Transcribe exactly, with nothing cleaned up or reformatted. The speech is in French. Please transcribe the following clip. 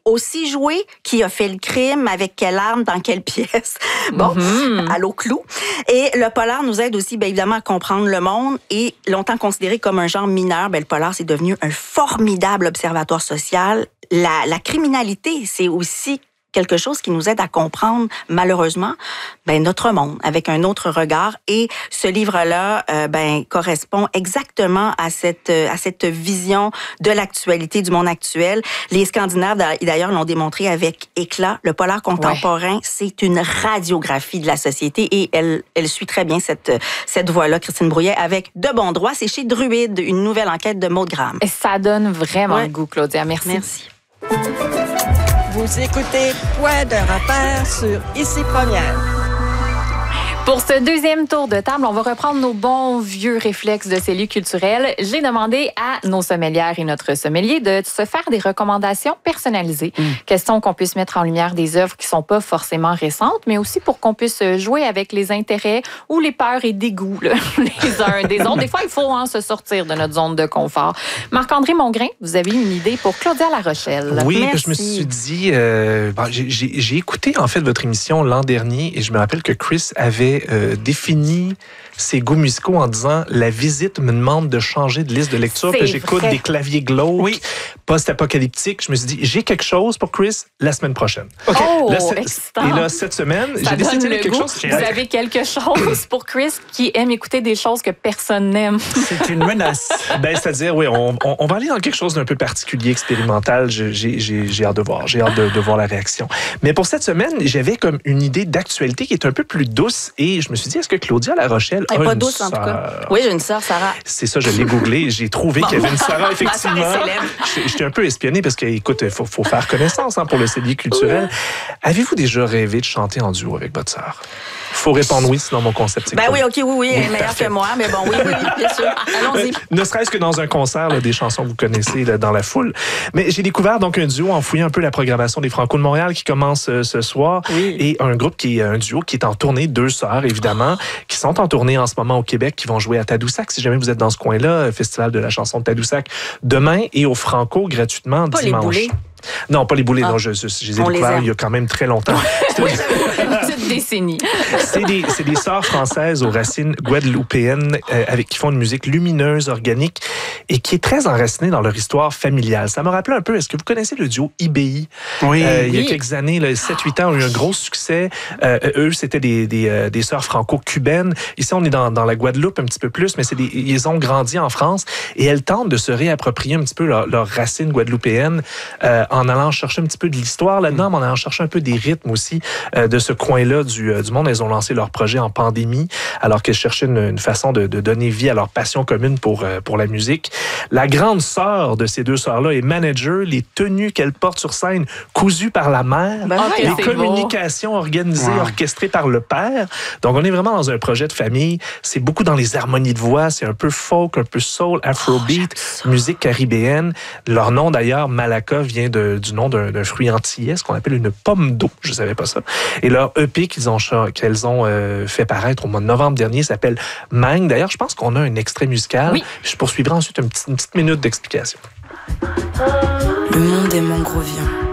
aussi joué qui a fait le crime, avec quelle arme, dans quelle pièce. Bon, mm-hmm. Allô, clou. Et le polar nous aide aussi, bien évidemment, à comprendre le monde. Et longtemps considéré comme un genre mineur, bien, le polar, c'est devenu un formidable observatoire social. La, la criminalité, c'est aussi quelque chose qui nous aide à comprendre, malheureusement, ben, notre monde avec un autre regard. Et ce livre-là euh, ben, correspond exactement à cette, à cette vision de l'actualité, du monde actuel. Les Scandinaves, d'ailleurs, l'ont démontré avec éclat. Le polar contemporain, ouais. c'est une radiographie de la société et elle, elle suit très bien cette, cette voie-là, Christine Brouillet, avec De Bon Droit. C'est chez Druide, une nouvelle enquête de Maud Graham. Et ça donne vraiment ouais. le goût, Claudia. Merci. Merci. Vous écoutez Point de repère sur Ici Première. Pour ce deuxième tour de table, on va reprendre nos bons vieux réflexes de cellier culturel. J'ai demandé à nos sommelières et notre sommelier de se faire des recommandations personnalisées. Mm. Question qu'on puisse mettre en lumière des œuvres qui sont pas forcément récentes, mais aussi pour qu'on puisse jouer avec les intérêts ou les peurs et dégoûts là, les uns des autres. Des fois, il faut hein, se sortir de notre zone de confort. Marc-André Mongrain, vous avez une idée pour Claudia La Rochelle. Oui, Merci. Je me suis dit... Euh, bon, j'ai, j'ai, j'ai écouté en fait votre émission l'an dernier et je me rappelle que Chris avait Euh, défini ses goûts musicaux en disant « La visite me demande de changer de liste de lecture, C'est que j'écoute vrai. des claviers glauques, oui. post-apocalyptiques. » Je me suis dit « J'ai quelque chose pour Chris la semaine prochaine. » Okay. Oh, là, excitant. Et là, cette semaine, Ça j'ai décidé de quelque goût. chose. Vous avez quelque chose pour Chris qui aime écouter des choses que personne n'aime. C'est une menace. Ben, c'est-à-dire, oui, on, on, on va aller dans quelque chose d'un peu particulier, expérimental. J'ai, j'ai, j'ai hâte de voir. J'ai hâte de, de voir la réaction. Mais pour cette semaine, j'avais comme une idée d'actualité qui est un peu plus douce et je me suis dit, est-ce que Claudia La Rochelle a Elle est pas une douce, sœur? En tout cas. Oui, j'ai une sœur, Sarah. C'est ça, je l'ai googlé et j'ai trouvé bon. qu'il y avait une Sarah, effectivement. Ma sœur est célèbre. J'étais un peu espionné parce qu'écoute, il faut, faut faire connaissance hein, pour le cellier culturel. Avez-vous déjà rêvé de chanter en duo avec votre sœur? Il faut répondre oui, sinon mon concept, c'est Ben quoi? oui, OK, oui, oui, elle est meilleure que moi, mais bon, oui, oui, bien sûr. Allons-y. Ne serait-ce que dans un concert, là, des chansons que vous connaissez là, dans la foule. Mais j'ai découvert donc un duo en fouillant un peu la programmation des Franco de Montréal qui commence euh, ce soir. Oui. Et un groupe qui est un duo qui est en tournée, deux sœurs évidemment, oh. qui sont en tournée en ce moment au Québec, qui vont jouer à Tadoussac. Si jamais vous êtes dans ce coin-là, Festival de la chanson de Tadoussac, demain et au Franco gratuitement Pas dimanche. Les boulets. Non, pas les boulets, ah. non, je, je, je les ai découverts il y a quand même très longtemps. Oui, une petite décennie. C'est des, c'est des sœurs françaises aux racines guadeloupéennes euh, avec, qui font une musique lumineuse, organique et qui est très enracinée dans leur histoire familiale. Ça me rappelait un peu, est-ce que vous connaissez le duo I B I? Oui. Euh, oui. Il y a quelques années, sept huit ans, ont eu un gros succès. Euh, eux, c'était des, des, euh, des sœurs franco-cubaines. Ici, on est dans, dans la Guadeloupe un petit peu plus, mais c'est des, ils ont grandi en France et elles tentent de se réapproprier un petit peu leurs leur racines guadeloupéennes euh, en allant chercher un petit peu de l'histoire là-dedans, mais en allant chercher un peu des rythmes aussi euh, de ce coin-là du, euh, du monde. Elles ont lancé leur projet en pandémie, alors qu'elles cherchaient une, une façon de, de donner vie à leur passion commune pour, euh, pour la musique. La grande sœur de ces deux sœurs-là est manager. Les tenues qu'elle porte sur scène, cousues par la mère. Ben okay, les communications beau. organisées, wow. orchestrées par le père. Donc, on est vraiment dans un projet de famille. C'est beaucoup dans les harmonies de voix. C'est un peu folk, un peu soul, afrobeat, oh, musique caribéenne. Leur nom, d'ailleurs, Malaka, vient de, du nom d'un, d'un fruit antillais, ce qu'on appelle une pomme d'eau. Je savais pas ça. Et leur E P qu'ils ont, qu'elles ont euh, fait paraître au mois de novembre dernier s'appelle Mang. D'ailleurs, je pense qu'on a un extrait musical. Oui. Je poursuivrai ensuite une petite, une petite minute d'explication. Le monde est mangrovien.